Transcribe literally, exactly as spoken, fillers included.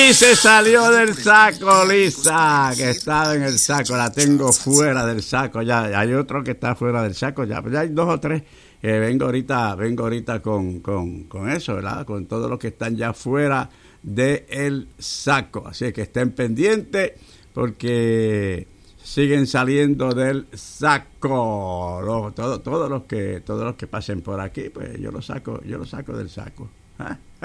Sí, se salió del saco, Lisa, que estaba en el saco. La tengo fuera del saco ya. Hay otro que está fuera del saco ya. Ya hay dos o tres. Eh, vengo ahorita, vengo ahorita con, con, con eso, ¿verdad? Con todos los que están ya fuera del saco. Así que estén pendientes porque siguen saliendo del saco. Los, todo, todos los que, todos los que pasen por aquí, pues yo los saco, yo los saco del saco. ¿Ah?